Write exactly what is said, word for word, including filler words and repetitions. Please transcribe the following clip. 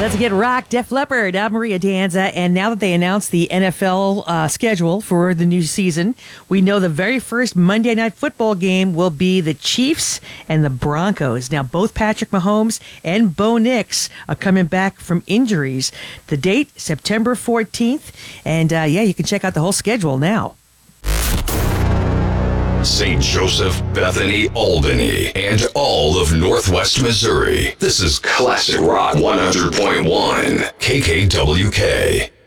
Let's get rock. Def Leppard, Ave Maria Danza. And now that they announced the N F L uh, schedule for the new season, we know the very first Monday Night Football game will be the Chiefs and the Broncos. Now, both Patrick Mahomes and Bo Nix are coming back from injuries. The date, September fourteenth. And, uh, yeah, you can check out the whole schedule now. Saint Joseph, Bethany, Albany, and all of Northwest Missouri. This is Classic Rock one hundred point one, K K W K.